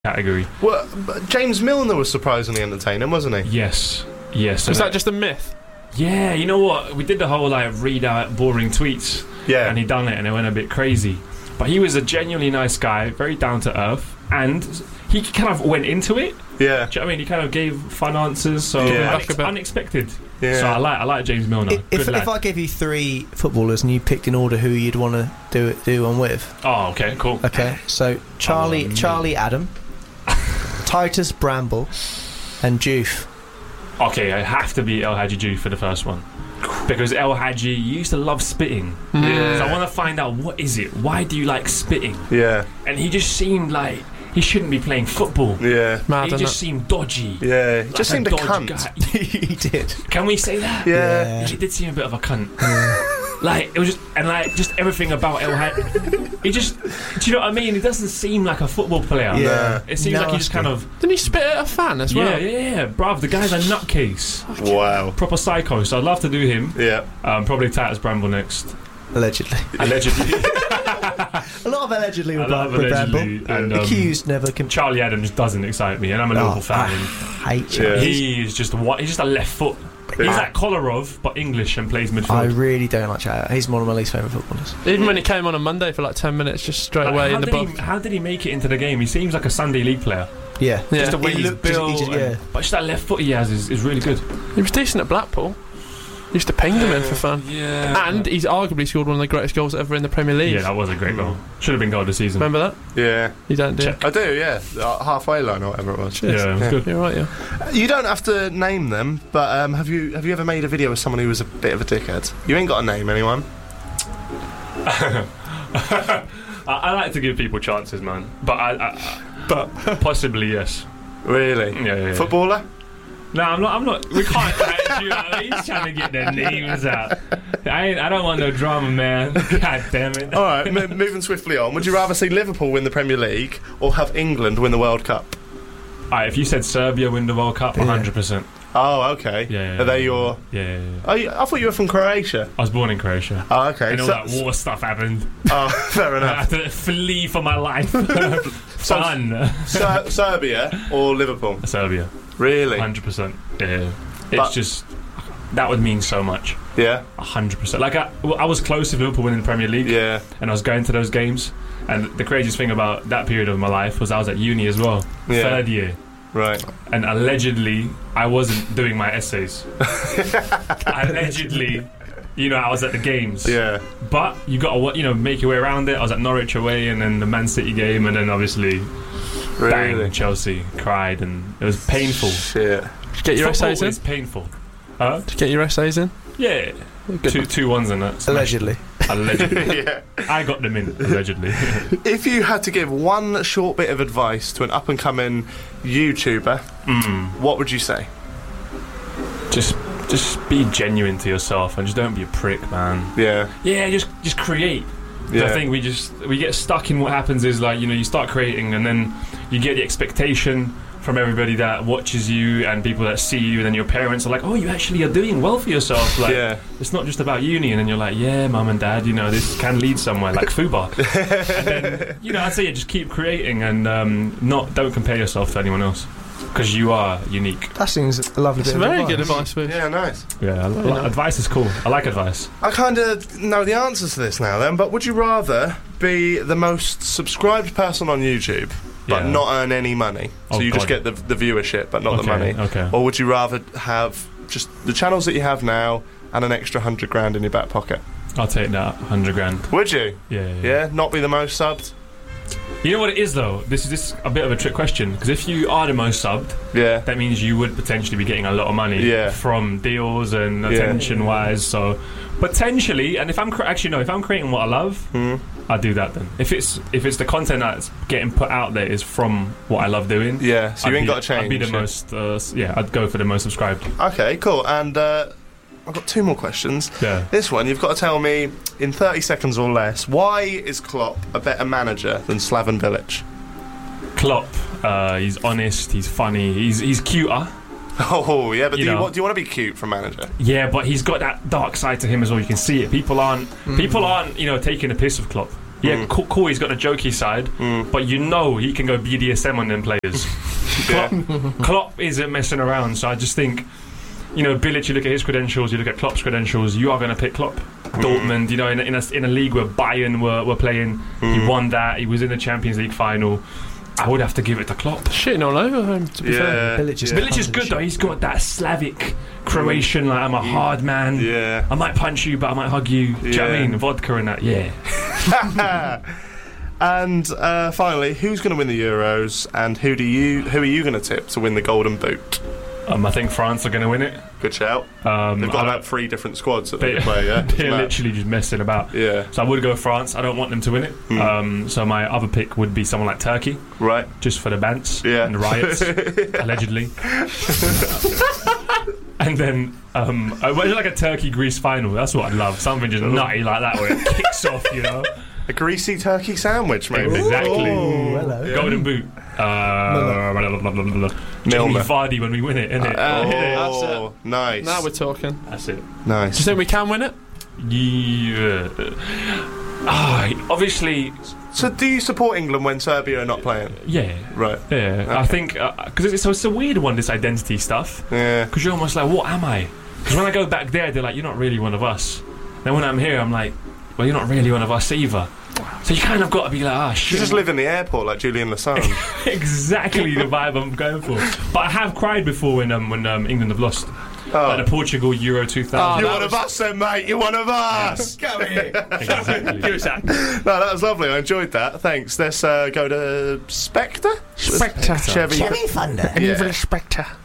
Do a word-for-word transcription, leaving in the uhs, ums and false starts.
category. Well, but James Milner was surprisingly entertaining, wasn't he? Yes, yes. Was and that just a myth? Yeah, you know what? We did the whole like read out boring tweets. Yeah. And he done it, and it went a bit crazy. But he was a genuinely nice guy, very down to earth, and he kind of went into it. Yeah. Do you know what I mean? He kind of gave fun answers, so Yeah. unex- unexpected. Yeah. So I like I like James Milner. If, Good if, lad. if I gave you three footballers and you picked in order who you'd want to do it, do one with. Oh, okay, cool. Okay, so Charlie, Oh, Charlie Adam, Titus Bramble, and Juve. Okay, I have to be El Hadji Diouf for the first one. Because El Hadji used to love spitting. Yeah. So I want to find out, what is it? Why do you like spitting? Yeah. And he just seemed like he shouldn't be playing football. Yeah. Mad, He isn't just it? seemed dodgy. Yeah. He Like just seemed a dodgy cunt. guy. He did. Can we say that? Yeah. He did seem a bit of a cunt. Like, it was just, and like, just everything about El Hadji. He just, do you know what I mean? He doesn't seem like a football player. Yeah. It seems like he just Nasty. kind of, Didn't he spit at a fan as yeah, well? yeah, yeah. Bruv, the guy's a nutcase. Wow. Proper psycho. So I'd love to do him. Yeah. Um, probably Titus Bramble next. Allegedly. Allegedly. A lot of allegedly I with, love with allegedly. Bramble. And, um, Accused never can. Charlie Adams doesn't excite me, and I'm a Liverpool Oh, fan. I hate you. Yeah. He is just what? He's just a left foot. He's like Kolarov, but English, and plays midfield. I really don't like Charlie. He's one of my least favourite footballers. Even when he came on on Monday for like ten minutes, just straight Like, away how in the did he, box. how did he make it into the game? He seems like a Sunday League player. Yeah. Yeah. Just the way He he's looked just- built. he just- and- yeah. But just that left foot he has is, is really good. He was decent at Blackpool. He used to ping them in for fun. Yeah. And he's arguably scored one of the greatest goals ever in the Premier League. Yeah, that was a great goal. Should have been goal of the season. Remember that? Yeah. You don't do. Check. I do, yeah. Uh, halfway line or whatever it was. Yeah, it was Yeah. good. You're right, yeah. You don't have to name them, but um, have you have you ever made a video with someone who was a bit of a dickhead? You ain't got to name anyone. I, I like to give people chances, man. But I, I, but possibly yes. Really? Yeah, yeah, yeah. Footballer? No, I'm not. I'm not. We can't. Like, you know, he's trying to get their names out. I ain't. I don't want no drama, man. God damn it. All right, m- moving swiftly on. Would you rather see Liverpool win the Premier League or have England win the World Cup? Alright, if you said Serbia win the World Cup, one hundred percent. Oh, okay. Yeah, yeah, Are they yeah. your? Yeah, yeah, yeah. Oh, you, I thought you were from Croatia. I was born in Croatia. Oh, okay. And all So- that war stuff happened. Oh, fair I enough. had to flee for my life. Fun. Ser- Serbia or Liverpool? Serbia. Really? one hundred percent. Yeah. It's But- just. That would mean so much. Yeah. one hundred percent. Like, I, well, I was close to Liverpool winning the Premier League. Yeah. And I was going to those games. And the craziest thing about that period of my life was I was at uni as well. Yeah. Third year. Right. And allegedly, I wasn't doing my essays. Allegedly, you know, I was at the games. Yeah. But you got to, you know, make your way around it. I was at Norwich away, and then the Man City game, and then obviously, Really? bang, Chelsea, cried, and it was painful. Shit. Did you get your Football essays in? is painful. Huh? Did you get your essays in? Yeah. Good. Two, two ones in that. Allegedly. Allegedly. Yeah. I got them in, allegedly. If you had to give one short bit of advice to an up and coming YouTuber, mm. what would you say? Just, just be genuine to yourself, and just don't be a prick, man. Yeah. Yeah, just, just create. Yeah. I think we just we get stuck in what happens is, like, you know, you start creating and then you get the expectation from everybody that watches you and people that see you, and then your parents are like, oh, you actually are doing well for yourself. Like, Yeah. it's not just about uni. And then you're like, yeah, mum and dad, you know, this can lead somewhere, like Fubar. And then, you know, I'd say, yeah, just keep creating and um, not don't compare yourself to anyone else, because you are unique. That seems a lovely It's bit of very advice. good advice, Booth. Yeah, nice. Yeah, I, Very I, nice. advice is cool. I like advice. I kind of know the answers to this now then, but would you rather be the most subscribed person on YouTube but Yeah. not earn any money? So Oh, you just God. get the, the viewership but not the Okay, money? okay. Or would you rather have just the channels that you have now and an extra hundred grand in your back pocket? I'll take that hundred grand. Would you? Yeah, yeah, Yeah? Not be the most subbed? You know what it is though? This is this is a bit of a trick question, because if you are the most subbed, Yeah. that means you would potentially be getting a lot of money Yeah. from deals and Yeah. attention wise. So potentially, and if I'm cre- actually no, if I'm creating what I love, Hmm. I'll do that then. If it's if it's the content that's getting put out there is from what I love doing, Yeah, so you I'd ain't be- got to change. I'd be the yeah. most. Uh, s- yeah, I'd go for the most subscribed. Okay, cool. And uh, I've got two more questions. Yeah. This one, you've got to tell me in thirty seconds or less, why is Klopp a better manager than Slaven Bilic? Klopp, uh, he's honest, he's funny, he's he's cuter. Oh, yeah, but You do, you, know. wa- do you want to be cute for manager? Yeah, but he's got that dark side to him as well. You can see it. People aren't Hmm. people aren't you know taking a piss of Klopp. Yeah, Mm. cool, cool, he's got a jokey side, Mm. but you know he can go B D S M on them players. Yeah. Klopp, Klopp isn't messing around, so I just think, you know, Bilic, you look at his credentials, you look at Klopp's credentials, you are going to pick Klopp. Dortmund, you know, in a, in, a, in a league where Bayern were, were playing, Mm. he won that, he was in the Champions League final. I would have to give it to Klopp. Shitting all over him, to be fair. Yeah. Bilic is yeah. Bilic is good though, he's got that Slavic, Croatian, like, I'm a hard man. Yeah. I might punch you, but I might hug you. Do you know what I Yeah. mean? Vodka and that, yeah. And uh, finally, who's going to win the Euros, and who do you who are you going to tip to win the Golden Boot? Um, I think France are going to win it. Good shout. Um, They've got I about three different squads that they They- can play. Yeah, They're Mad. literally just messing about. Yeah. So I would go France. I don't want them to win it. Hmm. Um, so my other pick would be someone like Turkey, Right. just for the bants Yeah. and the riots, allegedly. And then, um, I imagine like a Turkey-Greece final. That's what I'd love. Something just nutty like that where it kicks off, you know. A greasy turkey sandwich, maybe. Exactly. Oh, hello. Yeah. Golden boot. Uh, Jamie Milner. Vardy when we win it, innit? Uh, Oh, nice. Now we're talking. That's it. nice. Do you think we can win it? Yeah. Ah, obviously, So, do you support England when Serbia are not playing? yeah. Right. Yeah, I Okay. think because it's, so it's a weird one, this identity stuff. Yeah. Because you're almost like, what am I? Because when I go back there, they're like, you're not really one of us. Then when I'm here, I'm like, well, you're not really one of us either. So you kind of got to be like, ah, You shit. just live in the airport like Julian Assange. Exactly the vibe I'm going for. But I have cried before when um, when um, England have lost. Oh. Like the Portugal Euro two thousand. You're that one of was- us then, mate. You're one of us. Exactly. Give us that. No, that was lovely. I enjoyed that. Thanks. Let's uh, go to Spectre? Spectre. Chevy. Chevy Thunder. Yeah. Spectre.